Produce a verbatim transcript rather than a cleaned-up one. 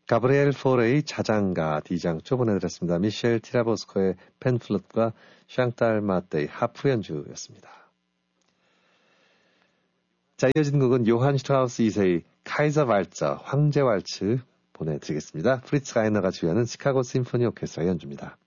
가브리엘 포레의 자장가 D장조 보내드렸습니다. 미셸 티라보스코의 펜플룻과 샹탈 마떼의 하프 연주였습니다. 자, 이어진 곡은 요한 슈트라우스 이 세의 카이저 발저 황제 왈츠 보내드리겠습니다. 프리츠 가이너가 주연은 시카고 심포니 오케스트라의 연주입니다.